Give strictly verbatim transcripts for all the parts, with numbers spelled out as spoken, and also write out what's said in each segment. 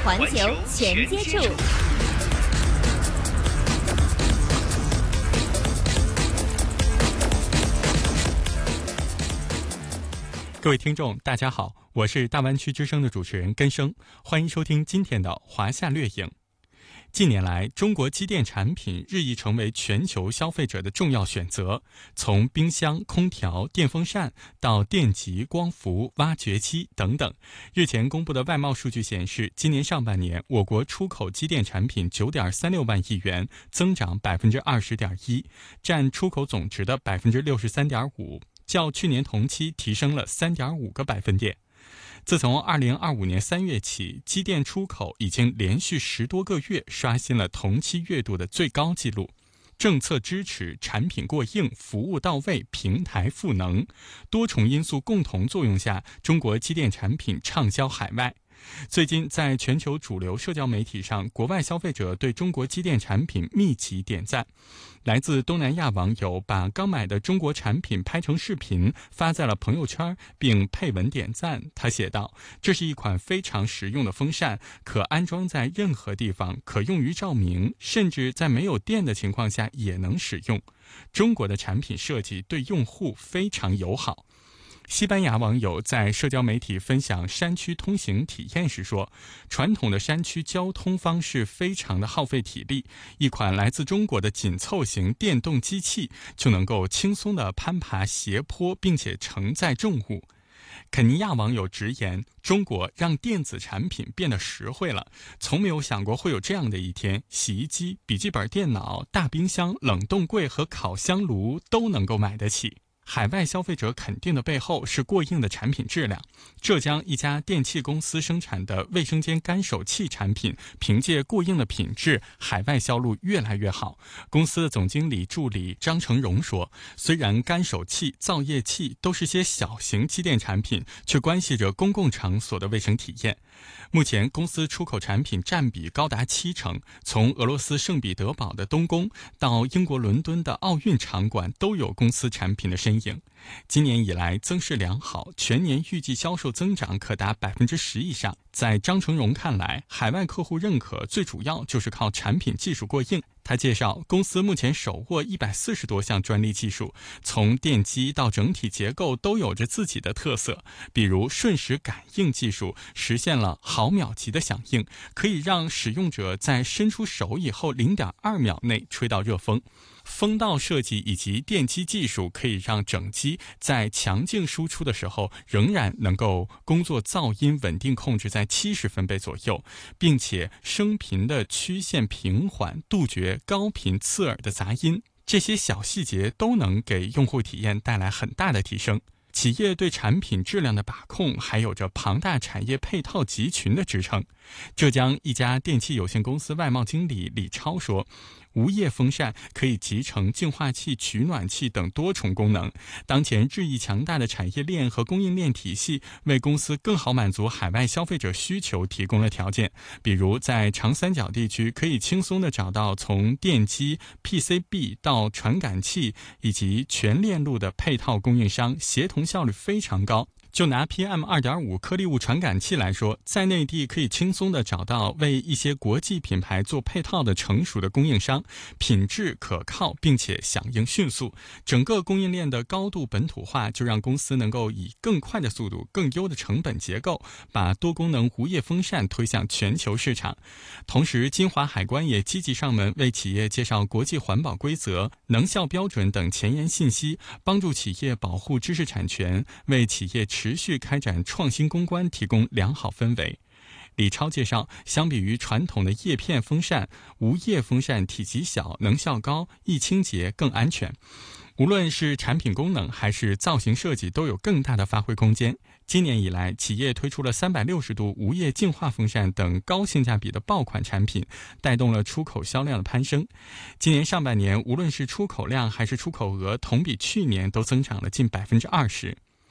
环球全接触。 各位听众大家好，我是大湾区之声的主持人根生，欢迎收听今天的华夏掠影。近年来，中国机电产品日益成为全球消费者的重要选择。从冰箱、空调、电风扇到电极、光伏、挖掘机等等。日前公布的外贸数据显示，今年上半年我国出口机电产品 九点三六万亿元，增长 百分之二十点一， 占出口总值的 百分之六十三点五， 较去年同期提升了 三点五个百分点。自从二零二五年三月起，机电出口已经连续十多个月刷新了同期月度的最高纪录。政策支持、产品过硬、服务到位、平台赋能，多重因素共同作用下，中国机电产品畅销海外。最近，在全球主流社交媒体上，国外消费者对中国机电产品密集点赞。来自东南亚网友把刚买的中国产品拍成视频发在了朋友圈，并配文点赞。他写道：“这是一款非常实用的风扇，可安装在任何地方，可用于照明，甚至在没有电的情况下也能使用。中国的产品设计对用户非常友好。”西班牙网友在社交媒体分享山区通行体验时说，传统的山区交通方式非常的耗费体力，一款来自中国的紧凑型电动机器就能够轻松地攀爬斜坡，并且承载重物。肯尼亚网友直言，中国让电子产品变得实惠了，从没有想过会有这样的一天，洗衣机、笔记本电脑、大冰箱、冷冻柜和烤箱炉都能够买得起。海外消费者肯定的背后是过硬的产品质量。浙江一家电器公司生产的卫生间干手器产品，凭借过硬的品质，海外销路越来越好。公司的总经理助理张成荣说，虽然干手器、造液器都是些小型机电产品，却关系着公共场所的卫生体验。目前公司出口产品占比高达七成，从俄罗斯圣彼得堡的东宫到英国伦敦的奥运场馆都有公司产品的身影。今年以来增势良好，全年预计销售增长可达 百分之十 以上。在张成荣看来，海外客户认可最主要就是靠产品技术过硬。他介绍，公司目前手握一百四十多项专利技术，从电机到整体结构都有着自己的特色。比如瞬时感应技术实现了毫秒级的响应，可以让使用者在伸出手以后 零点二秒内吹到热风。风道设计以及电机技术可以让整机在强劲输出的时候仍然能够工作噪音稳定控制在七十分贝左右，并且声频的曲线平缓，杜绝高频刺耳的杂音。这些小细节都能给用户体验带来很大的提升。企业对产品质量的把控还有着庞大产业配套集群的支撑。浙江一家电器有限公司外贸经理李超说，无叶风扇可以集成净化器、取暖器等多重功能。当前日益强大的产业链和供应链体系，为公司更好满足海外消费者需求提供了条件。比如在长三角地区，可以轻松地找到从电机、P C B 到传感器以及全链路的配套供应商，协同效率非常高。就拿 P M 二点五 颗粒物传感器来说，在内地可以轻松地找到为一些国际品牌做配套的成熟的供应商，品质可靠并且响应迅速。整个供应链的高度本土化，就让公司能够以更快的速度、更优的成本结构，把多功能无叶风扇推向全球市场。同时，金华海关也积极上门，为企业介绍国际环保规则、能效标准等前沿信息，帮助企业保护知识产权，为企业持续开展创新攻关提供良好氛围。李超介绍，相比于传统的叶片风扇，无叶风扇体积小、能效高、易清洁、更安全。无论是产品功能还是造型设计，都有更大的发挥空间。今年以来，企业推出了三百六十度无叶净化风扇等高性价比的爆款产品，带动了出口销量的攀升。今年上半年，无论是出口量还是出口额，同比去年都增长了近百分之二十。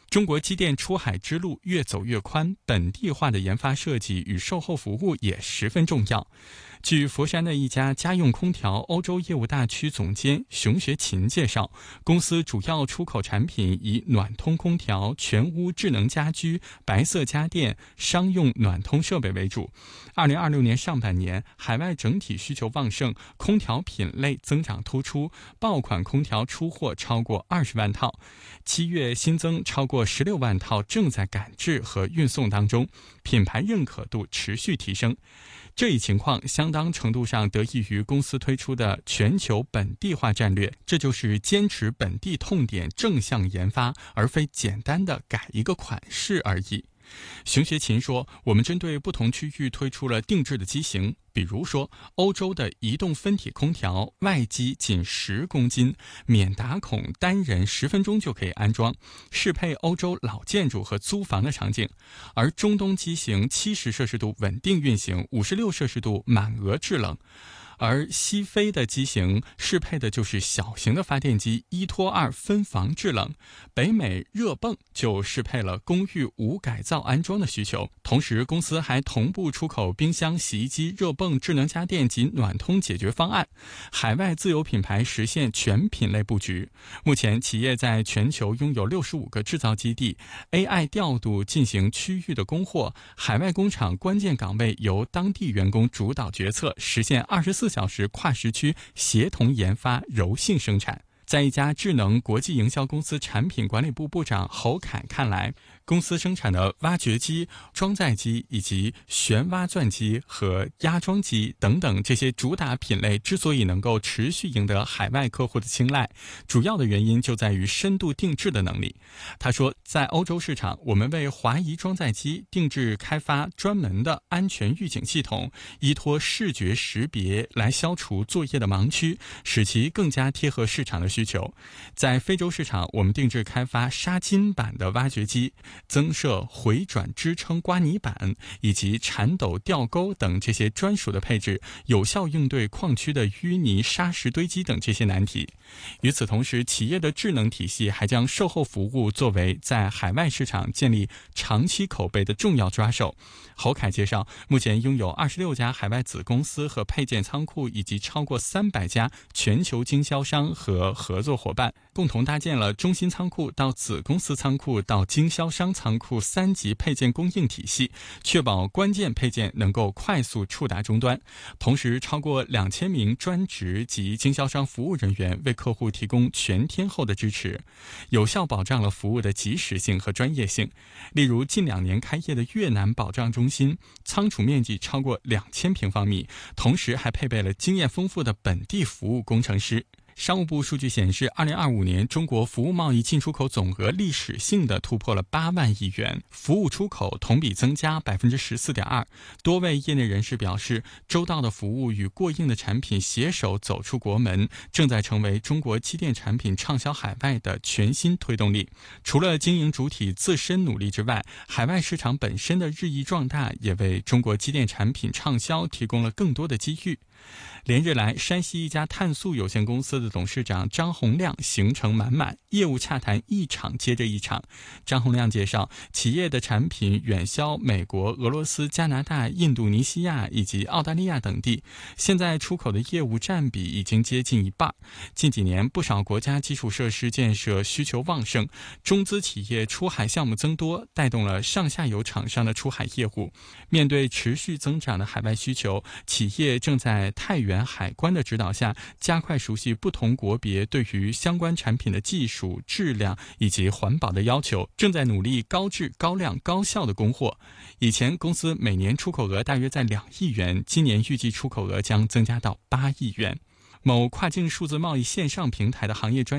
中国机电出海之路越走越宽，本地化的研发设计与售后服务也十分重要。据佛山的一家家用空调欧洲业务大区总监熊学勤介绍，公司主要出口产品以暖通空调、全屋智能家居、白色家电、商用暖通设备为主。二零二六年上半年，海外整体需求旺盛，空调品类增长突出，爆款空调出货超过二十万套，七月新增超过十六万套，正在赶制和运送当中，品牌认可度持续提升。这一情况相当程度上得益于公司推出的全球本地化战略，这就是坚持本地痛点正向研发，而非简单的改一个款式而已。熊学勤说，我们针对不同区域推出了定制的机型，比如说欧洲的移动分体空调，外机仅十公斤，免打孔，单人十分钟就可以安装，适配欧洲老建筑和租房的场景。而中东机型七十摄氏度稳定运行，五十六摄氏度满额制冷。而西非的机型适配的就是小型的发电机，一拖二分房制冷。北美热泵就适配了公寓无改造安装的需求。同时公司还同步出口冰箱、洗衣机、热泵、智能家电及暖通解决方案，海外自有品牌实现全品类布局。目前企业在全球拥有六十五个制造基地， A I 调度进行区域的供货，海外工厂关键岗位由当地员工主导决策，实现二十四小时跨时区协同研发、柔性生产。在一家智能国际营销公司产品管理部部长侯凯看来，公司生产的挖掘机、装载机以及旋挖钻机和压装机等等这些主打品类之所以能够持续赢得海外客户的青睐，主要的原因就在于深度定制的能力。他说，在欧洲市场，我们为华谊装载机定制开发专门的安全预警系统，依托视觉识别来消除作业的盲区，使其更加贴合市场的需求。在非洲市场，我们定制开发砂金版的挖掘机，增设回转支撑刮泥板以及铲斗吊钩等这些专属的配置，有效应对矿区的淤泥沙石堆积等这些难题。与此同时，企业的智能体系还将售后服务作为在海外市场建立长期口碑的重要抓手。侯凯介绍，目前拥有二十六家海外子公司和配件仓库，以及超过三百家全球经销商和合作伙伴，共同搭建了中心仓库到子公司仓库到经销商仓库三级配件供应体系，确保关键配件能够快速触达终端。同时，超过两千名专职及经销商服务人员为客户提供全天候的支持，有效保障了服务的及时性和专业性。例如，近两年开业的越南保障中心，仓储面积超过两千平方米，同时还配备了经验丰富的本地服务工程师。商务部数据显示，二零二五年中国服务贸易进出口总额历史性的突破了八万亿元，服务出口同比增加百分之十四点二。多位业内人士表示，周到的服务与过硬的产品携手走出国门，正在成为中国机电产品畅销海外的全新推动力。除了经营主体自身努力之外，海外市场本身的日益壮大，也为中国机电产品畅销提供了更多的机遇。连日来，山西一家碳素有限公司的董事长张洪亮行程满满，业务洽谈一场接着一场。张洪亮介绍，企业的产品远销美国、俄罗斯、加拿大、印度尼西亚以及澳大利亚等地，现在出口的业务占比已经接近一半。近几年，不少国家基础设施建设需求旺盛，中资企业出海项目增多，带动了上下游厂商的出海业务。面对持续增长的海外需求，企业正在太原海关的指导下，加快熟悉不同国别对于相关产品的技术、质量以及环保的要求，正在努力高质、高量、高效的供货。以前公司每年出口额大约在两亿元，今年预计出口额将增加到八亿元。某跨境数字贸易线上平台的行业专